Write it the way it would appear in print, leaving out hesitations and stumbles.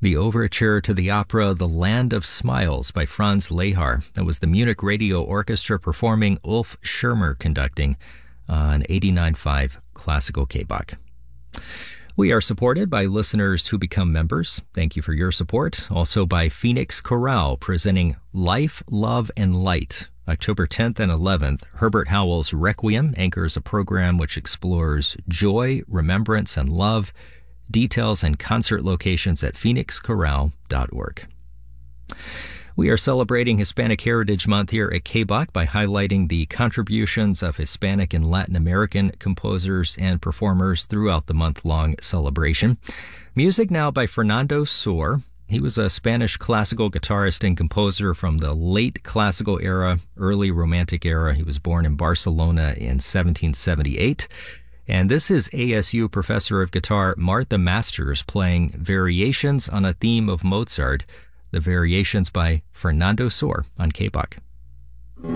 The overture to the opera The Land of Smiles by Franz Lehar. That was the Munich Radio Orchestra performing, Ulf Schirmer conducting on 89.5 Classical KBOK. We are supported by listeners who become members. Thank you for your support. Also by Phoenix Chorale presenting Life, Love, and Light. October 10th and 11th, Herbert Howell's Requiem anchors a program which explores joy, remembrance, and love. Details and concert locations at phoenixchorale.org. We are celebrating Hispanic Heritage Month here at KBOK by highlighting the contributions of Hispanic and Latin American composers and performers throughout the month-long celebration. Music now by Fernando Sor. He was a Spanish classical guitarist and composer from the late classical era, early romantic era. He was born in Barcelona in 1778. And this is ASU professor of guitar Martha Masters playing Variations on a Theme of Mozart, the Variations by Fernando Sor on KBOK.